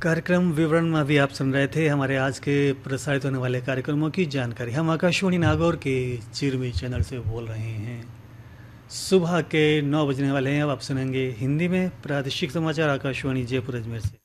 कार्यक्रम विवरण में अभी आप सुन रहे थे हमारे आज के प्रसारित होने वाले कार्यक्रमों की जानकारी। हम आकाशवाणी नागौर के चिरमी चैनल से बोल रहे हैं। सुबह के 9 बजने वाले हैं। अब आप सुनेंगे हिंदी में प्रादेशिक समाचार आकाशवाणी जयपुर अजमेर से।